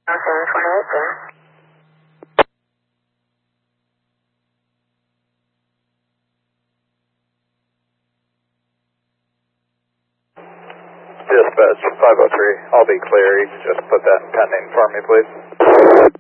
Dispatch 503, I'll be clear. You can just put that in pending for me, please.